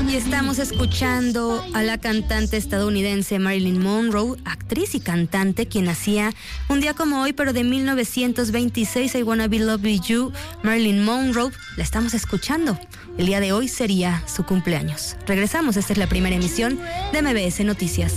Y estamos escuchando a la cantante estadounidense Marilyn Monroe, actriz y cantante, quien nacía un día como hoy, pero de 1926. I Wanna Be Loved With You, Marilyn Monroe, la estamos escuchando. El día de hoy sería su cumpleaños. Regresamos, esta es la primera emisión de MBS Noticias.